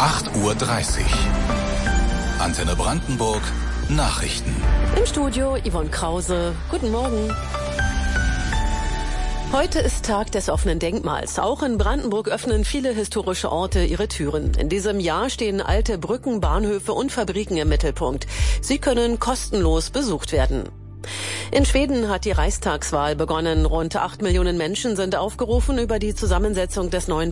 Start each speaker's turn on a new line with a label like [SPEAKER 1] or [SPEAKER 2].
[SPEAKER 1] 8:30 Uhr. Antenne Brandenburg Nachrichten.
[SPEAKER 2] Im Studio Yvonne Krause. Guten Morgen. Heute ist Tag des offenen Denkmals. Auch in Brandenburg öffnen viele historische Orte ihre Türen. In diesem Jahr stehen alte Brücken, Bahnhöfe und Fabriken im Mittelpunkt. Sie können kostenlos besucht werden. In Schweden hat die Reichstagswahl begonnen. Rund 8 Millionen Menschen sind aufgerufen, über die Zusammensetzung des neuen